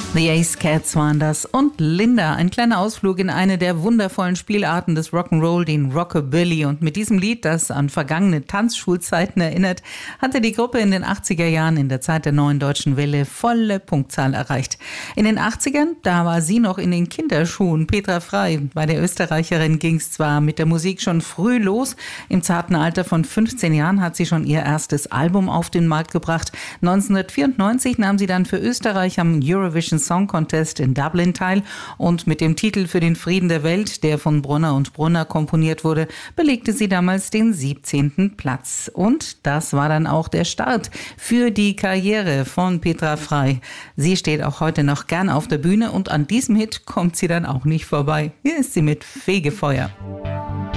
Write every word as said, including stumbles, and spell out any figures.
The Ace Cats waren das und Linda, ein kleiner Ausflug in eine der wundervollen Spielarten des Rock'n'Roll, den Rockabilly. Und mit diesem Lied, das an vergangene Tanzschulzeiten erinnert, hatte die Gruppe in den achtziger Jahren in der Zeit der neuen deutschen Welle volle Punktzahl erreicht. In den achtzigern, da war sie noch in den Kinderschuhen. Petra Frey, bei der Österreicherin ging es zwar mit der Musik schon früh los. Im zarten Alter von fünfzehn Jahren hat sie schon ihr erstes Album auf den Markt gebracht. neunzehnhundertvierundneunzig nahm sie dann für Österreich am Eurovision Song Contest in Dublin teil und mit dem Titel Für den Frieden der Welt, der von Brunner und Brunner komponiert wurde, belegte sie damals den siebzehnten Platz. Und das war dann auch der Start für die Karriere von Petra Frey. Sie steht auch heute noch gern auf der Bühne und an diesem Hit kommt sie dann auch nicht vorbei. Hier ist sie mit Fegefeuer.